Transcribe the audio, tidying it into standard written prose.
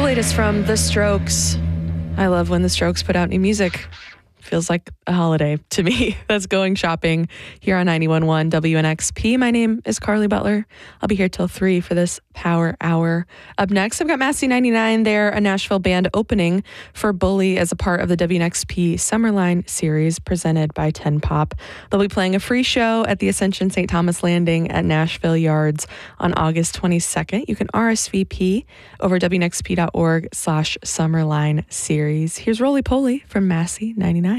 latest from The Strokes. I love when The Strokes put out new music. Feels like a holiday to me. That's Going Shopping here on 91.1 WNXP. My name is Carly Butler. I'll be here till 3 for this Power Hour. Up next, I've got Massey 99. They're a Nashville band opening for Bully as a part of the WNXP Summerline series presented by 10 Pop. They'll be playing a free show at the Ascension St. Thomas Landing at Nashville Yards on August 22nd. You can RSVP over WNXP.org/Summerline series. Here's Roly Poly from Massey 99.